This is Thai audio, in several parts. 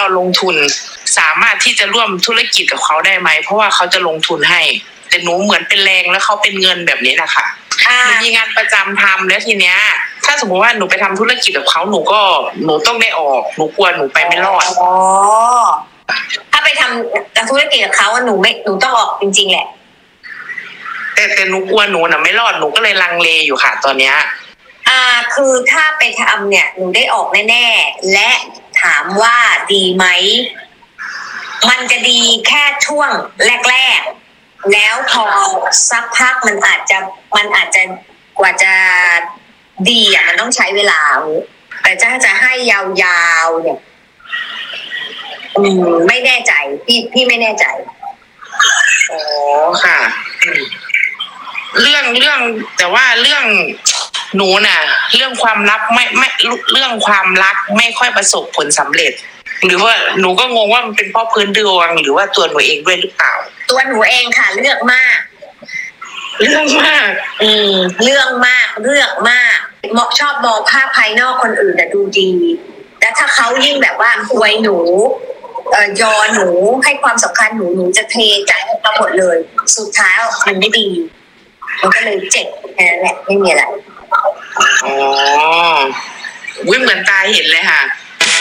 ลงทุนสามารถที่จะร่วมธุรกิจกับเขาได้ไหมเพราะว่าเขาจะลงทุนให้แต่หนูเหมือนเป็นแรงแล้วเขาเป็นเงินแบบนี้นะคะหนูมีงานประจำทำแล้วทีเนี้ยถ้าสมมติว่าหนูไปทำธุรกิจกับเขาหนูต้องได้ออกหนูกลัวหนูไปไม่รอดถ้าไปทำธุรกิจกับเขาหนูต้องออกจริงๆแหละแต่หนูกลัวหนูน่ะไม่รอดหนูก็เลยลังเลอยู่ค่ะตอนเนี้ยคือถ้าไปทำเนี่ยหนูได้ออกแน่ๆและถามว่าดีไหมมันจะดีแค่ช่วงแรกๆแล้วพอสักพักมันอาจจะกว่าจะดีมันต้องใช้เวลาแต่จะให้ยาวๆเนี่ยไม่แน่ใจพี่ไม่แน่ใจอ๋อค่ะเรื่องแต่ว่าเรื่องหนูน่ะเรื่องความรักไม่เรื่องความรักไม่ค่อยประสบผลสำเร็จหรือว่าหนูก็งงว่ามันเป็นเพราะพื้นดวงหรือว่าตัวหนูเองด้วยหรือเปล่าตัวหนูเองค่ะเรื่องมากเรื่องมากชอบมองภาพภายนอกคนอื่นดูดีแต่ถ้าเขายิ่งแบบว่าอวยหนูยอหนูให้ความสำคัญหนูจะเทใจทั้งหมดเลยสุดท้ายมันไม่ดีมันก็เลยเจ็บแค่นั้นแหละไม่มีอะไรอ๋อเหมือนตาเห็นเลยค่ะ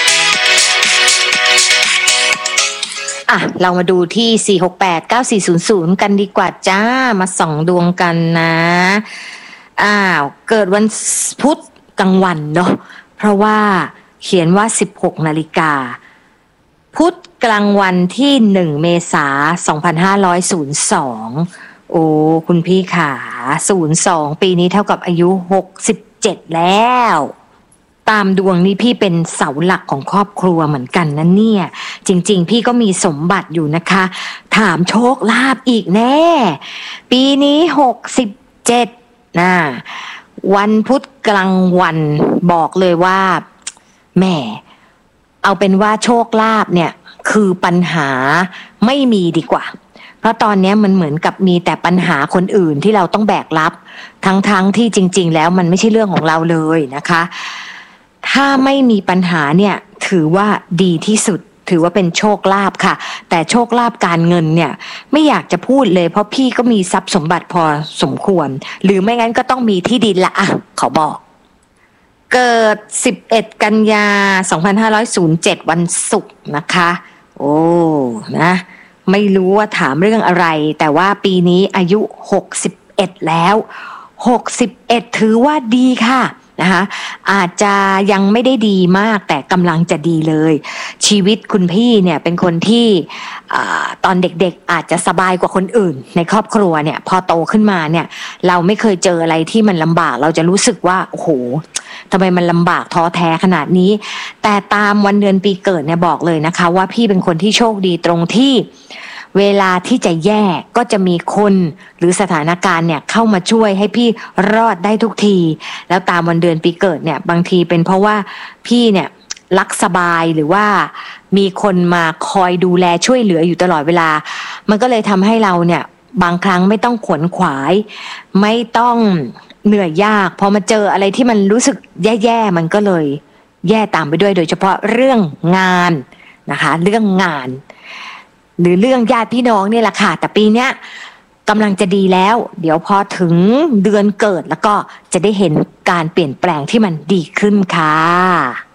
เรามาดูที่4689400กันดีกว่าจ้ามาส่องดวงกันนะเกิดวันพุธกลางวันเนาะเพราะว่าเขียนว่า 16 นาฬิกาพุธกลางวันที่1เมษายน2502โอ้คุณพี่ขา02ปีนี้เท่ากับอายุ67แล้วตามดวงนี้พี่เป็นเสาหลักของครอบครัวเหมือนกันนะเนี่ยจริงๆพี่ก็มีสมบัติอยู่นะคะถามโชคลาภอีกแน่ปีนี้67วันพุธกลางวันบอกเลยว่าแม่เอาเป็นว่าโชคลาภเนี่ยคือปัญหาไม่มีดีกว่าเพราะตอนนี้มันเหมือนกับมีแต่ปัญหาคนอื่นที่เราต้องแบกรับทั้งที่จริงๆแล้วมันไม่ใช่เรื่องของเราเลยนะคะถ้าไม่มีปัญหาเนี่ยถือว่าดีที่สุดถือว่าเป็นโชคลาภค่ะแต่โชคลาภการเงินเนี่ยไม่อยากจะพูดเลยเพราะพี่ก็มีทรัพย์สมบัติพอสมควรหรือไม่งั้นก็ต้องมีที่ดินละขอบอกเกิด11กันยา2507วันศุกร์นะคะโอ้นะไม่รู้ว่าถามเรื่องอะไรแต่ว่าปีนี้อายุ61แล้ว61ถือว่าดีค่ะนะคะอาจจะยังไม่ได้ดีมากแต่กำลังจะดีเลยชีวิตคุณพี่เนี่ยเป็นคนที่ตอนเด็กๆอาจจะสบายกว่าคนอื่นในครอบครัวเนี่ยพอโตขึ้นมาเนี่ยเราไม่เคยเจออะไรที่มันลำบากเราจะรู้สึกว่าโอ้โหทำไมมันลำบากท้อแท้ขนาดนี้แต่ตามวันเดือนปีเกิดเนี่ยบอกเลยนะคะว่าพี่เป็นคนที่โชคดีตรงที่เวลาที่จะแย่ก็จะมีคนหรือสถานการณ์เนี่ยเข้ามาช่วยให้พี่รอดได้ทุกทีแล้วตามวันเดือนปีเกิดเนี่ยบางทีเป็นเพราะว่าพี่เนี่ยรักสบายหรือว่ามีคนมาคอยดูแลช่วยเหลืออยู่ตลอดเวลามันก็เลยทำให้เราเนี่ยบางครั้งไม่ต้องขวนขวายไม่ต้องเหนื่อยยากพอมาเจออะไรที่มันรู้สึกแย่ๆมันก็เลยแย่ตามไปด้วยโดยเฉพาะเรื่องงานนะคะเรื่องงานหรือเรื่องญาติพี่น้องนี่แหละค่ะแต่ปีเนี้ยกำลังจะดีแล้วเดี๋ยวพอถึงเดือนเกิดแล้วก็จะได้เห็นการเปลี่ยนแปลงที่มันดีขึ้นค่ะ